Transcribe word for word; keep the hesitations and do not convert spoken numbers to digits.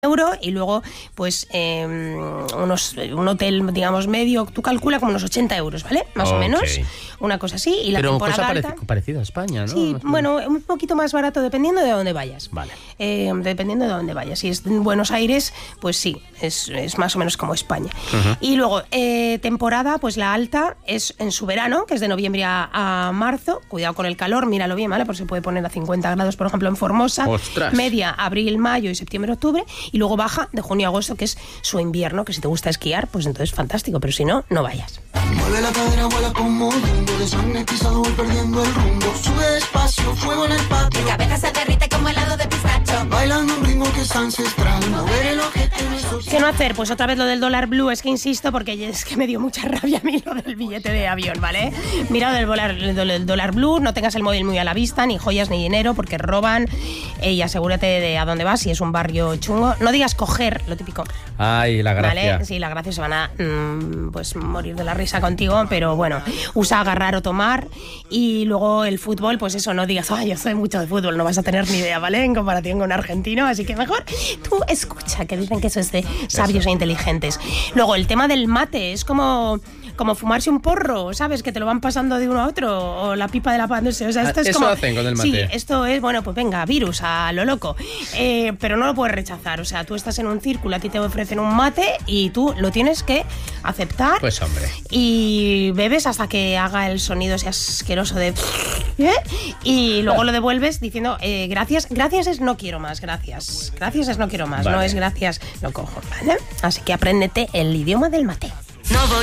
euros y luego pues eh, unos, un hotel, digamos, medio, tú calcula como unos ochenta euros, ¿vale? Más okay. o menos, una cosa así. Y la Pero temporada cosa alta, parec- parecida a España, ¿no? Sí, bueno, un poquito más barato dependiendo de dónde vayas. Vale. Eh, dependiendo de dónde vayas. Si es en Buenos Aires, pues sí, es, es más o menos como España. Uh-huh. Y luego, eh, temporada, pues la alta es en su verano, que es de noviembre a, a marzo. Cuidado con el calor, míralo bien, ¿vale? Porque se puede poner a cincuenta grados, por ejemplo, en Formosa. ¡Ostras! Media, abril, mayo y septiembre, octubre. Y luego baja de junio a agosto, que es su invierno, que si te gusta esquiar, pues entonces fantástico. Pero si no, no vayas. Mueve la cadera, vuela como rumbo, desmagnetizado voy perdiendo el rumbo. Sube despacio, fuego en el patio. Mi cabeza se derrite como helado de pistacho. Bailando un ritmo que es ancestral. Mover el ojete en esos... ¿Qué no hacer? Pues otra vez lo del dólar blue. Es que insisto, porque es que me dio mucha rabia a mí lo del billete de avión, ¿vale? Mira lo del dólar, del dólar blue. No tengas el móvil muy a la vista, ni joyas ni dinero, porque roban. Eh, y asegúrate de a dónde vas, si es un barrio chungo. No digas coger, lo típico. Ay, la gracia. ¿Vale? Sí, la gracia, se van a mmm, pues morir de la risa contigo, pero bueno, usa agarrar o tomar. Y luego el fútbol, pues eso, no digas, ay, yo soy mucho de fútbol, no vas a tener ni idea, ¿vale? En comparación con un argentino, así que mejor tú escucha, que dicen que eso es de sabios e inteligentes. Luego, el tema del mate, es como... como fumarse un porro, ¿sabes? Que te lo van pasando de uno a otro, o la pipa de la pan, no sé, o sea, esto es Eso como... hacen con el mate. Sí, esto es, bueno, pues venga, virus, a lo loco. Eh, pero no lo puedes rechazar, o sea, tú estás en un círculo, a ti te ofrecen un mate y tú lo tienes que aceptar. Pues hombre. Y bebes hasta que haga el sonido ese asqueroso de... ¿eh? Y luego lo devuelves diciendo, eh, gracias, gracias es no quiero más, gracias. Gracias es no quiero más, vale. No es gracias, lo cojo, ¿vale? Así que apréndete el idioma del mate. No voy